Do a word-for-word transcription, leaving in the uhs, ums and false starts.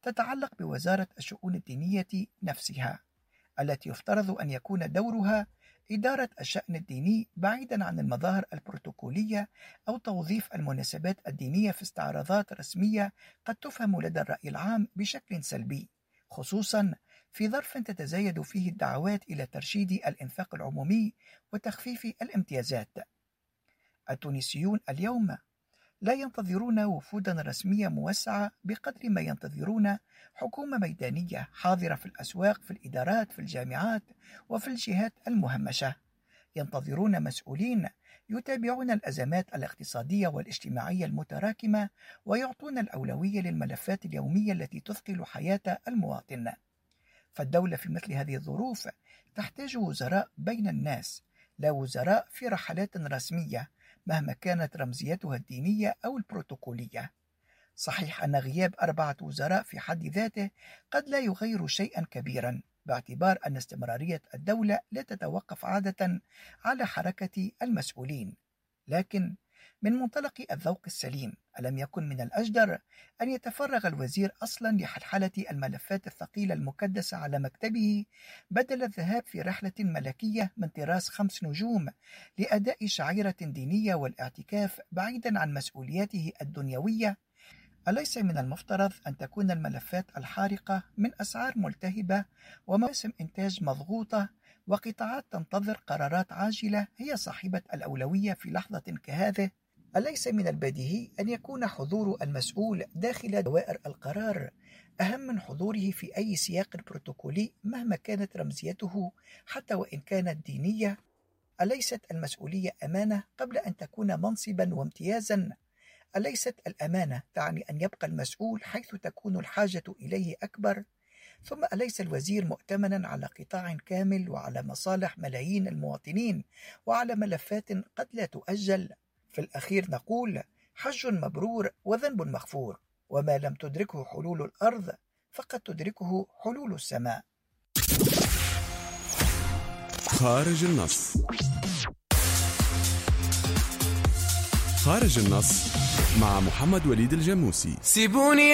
تتعلق بوزارة الشؤون الدينية نفسها، التي يفترض أن يكون دورها إدارة الشأن الديني بعيدا عن المظاهر البروتوكولية أو توظيف المناسبات الدينية في استعراضات رسمية قد تفهم لدى الرأي العام بشكل سلبي، خصوصا في ظرف تتزايد فيه الدعوات إلى ترشيد الإنفاق العمومي وتخفيف الامتيازات. التونسيون اليوم لا ينتظرون وفودا رسمية موسعة بقدر ما ينتظرون حكومة ميدانية حاضرة في الأسواق، في الإدارات، في الجامعات وفي الجهات المهمشة. ينتظرون مسؤولين يتابعون الأزمات الاقتصادية والاجتماعية المتراكمة ويعطون الأولوية للملفات اليومية التي تثقل حياة المواطن. فالدولة في مثل هذه الظروف تحتاج وزراء بين الناس، لا وزراء في رحلات رسمية مهما كانت رمزيتها الدينية أو البروتوكولية. صحيح أن غياب أربعة وزراء في حد ذاته قد لا يغير شيئا كبيرا، باعتبار أن استمرارية الدولة لا تتوقف عادة على حركة المسؤولين، لكن من منطلق الذوق السليم ألم يكن من الأجدر أن يتفرغ الوزير أصلا لحلحلة الملفات الثقيلة المكدسة على مكتبه بدل الذهاب في رحلة ملكية من طراز خمس نجوم لأداء شعيرة دينية والاعتكاف بعيدا عن مسؤولياته الدنيوية؟ أليس من المفترض أن تكون الملفات الحارقة من أسعار ملتهبة ومواسم إنتاج مضغوطة وقطاعات تنتظر قرارات عاجلة هي صاحبة الأولوية في لحظة كهذه؟ أليس من البديهي أن يكون حضور المسؤول داخل دوائر القرار أهم من حضوره في أي سياق بروتوكولي مهما كانت رمزيته حتى وإن كانت دينية؟ أليست المسؤولية أمانة قبل أن تكون منصبا وامتيازا؟ أليست الأمانة تعني أن يبقى المسؤول حيث تكون الحاجة إليه أكبر؟ ثم أليس الوزير مؤتمنا على قطاع كامل وعلى مصالح ملايين المواطنين وعلى ملفات قد لا تؤجل؟ في الأخير نقول حج مبرور وذنب مغفور، وما لم تدركه حلول الأرض فقد تدركه حلول السماء. خارج النص. خارج النص مع محمد وليد الجاموسي. سيبوني